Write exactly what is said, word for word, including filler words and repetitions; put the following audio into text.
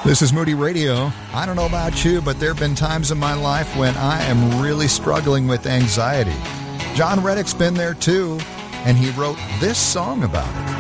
This is Moody Radio. I don't know about you, but there have been times in my life when I am really struggling with anxiety. John Reddick's been there too, and he wrote this song about it.